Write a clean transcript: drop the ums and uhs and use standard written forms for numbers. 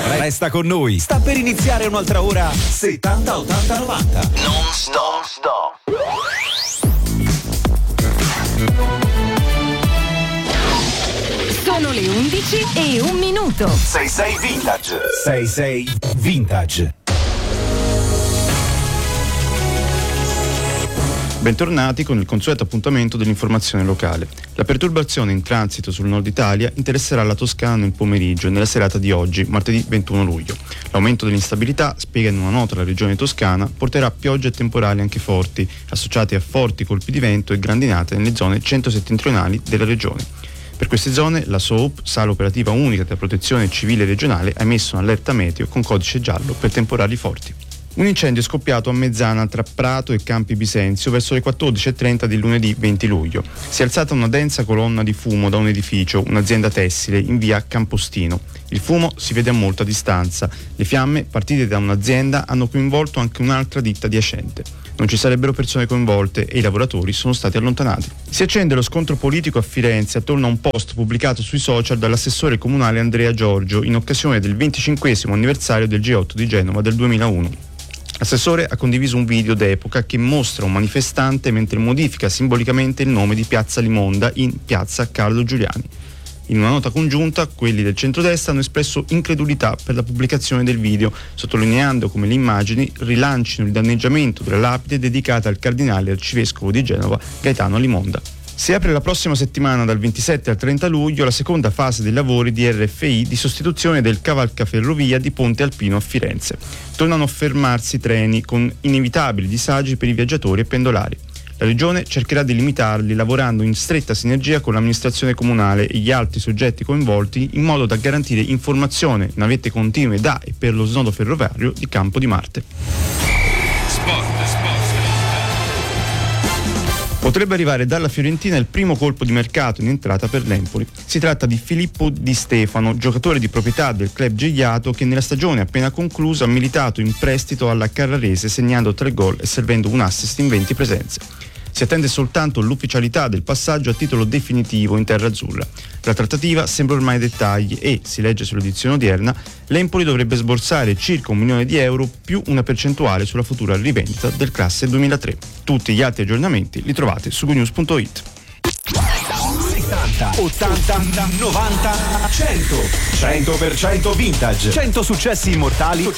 Resta con noi. Sta per iniziare un'altra ora 70 80 90. Non stop. Sono le 11 e 1 minuto. 66 Vintage. 66 Vintage. Bentornati con il consueto appuntamento dell'informazione locale. La perturbazione in transito sul nord Italia interesserà la Toscana nel pomeriggio e nella serata di oggi, martedì 21 luglio. L'aumento dell'instabilità, spiega in una nota la regione toscana, porterà piogge e temporali anche forti, associati a forti colpi di vento e grandinate nelle zone centro-settentrionali della regione. Per queste zone la SOUP, Sala Operativa Unica della Protezione Civile Regionale, ha emesso un'allerta meteo con codice giallo per temporali forti. Un incendio è scoppiato a Mezzana tra Prato e Campi Bisenzio verso le 14:30 di lunedì 20 luglio. Si è alzata una densa colonna di fumo da un edificio, un'azienda tessile, in via Campostino. Il fumo si vede a molta distanza. Le fiamme, partite da un'azienda, hanno coinvolto anche un'altra ditta adiacente. Non ci sarebbero persone coinvolte e i lavoratori sono stati allontanati. Si accende lo scontro politico a Firenze attorno a un post pubblicato sui social dall'assessore comunale Andrea Giorgio in occasione del 25° anniversario del G8 di Genova del 2001. L'assessore ha condiviso un video d'epoca che mostra un manifestante mentre modifica simbolicamente il nome di Piazza Limonda in Piazza Carlo Giuliani. In una nota congiunta, quelli del centrodestra hanno espresso incredulità per la pubblicazione del video, sottolineando come le immagini rilancino il danneggiamento della lapide dedicata al cardinale arcivescovo di Genova Gaetano Limonda. Si apre la prossima settimana dal 27 al 30 luglio la seconda fase dei lavori di RFI di sostituzione del cavalcaferrovia di Ponte Alpino a Firenze. Tornano a fermarsi treni con inevitabili disagi per i viaggiatori e pendolari. La Regione cercherà di limitarli lavorando in stretta sinergia con l'amministrazione comunale e gli altri soggetti coinvolti in modo da garantire informazione, navette continue da e per lo snodo ferroviario di Campo di Marte. Sport. Potrebbe arrivare dalla Fiorentina il primo colpo di mercato in entrata per l'Empoli. Si tratta di Filippo Di Stefano, giocatore di proprietà del club Gigliato che nella stagione appena conclusa ha militato in prestito alla Carrarese segnando 3 gol e servendo un assist in 20 presenze. Si attende soltanto l'ufficialità del passaggio a titolo definitivo in terra azzurra. La trattativa sembra ormai ai dettagli e, si legge sull'edizione odierna, l'Empoli dovrebbe sborsare circa €1 milione più una percentuale sulla futura rivendita del classe 2003. Tutti gli altri aggiornamenti li trovate su gonews.it. 70, 80, 90, 100. 100% vintage. 100 successi immortali